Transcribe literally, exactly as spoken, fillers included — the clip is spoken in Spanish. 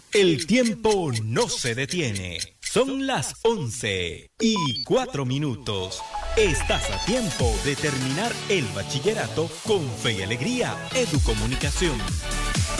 El tiempo no se detiene. Son las once y cuatro minutos. Estás a tiempo de terminar el bachillerato con fe y alegría. Educomunicación.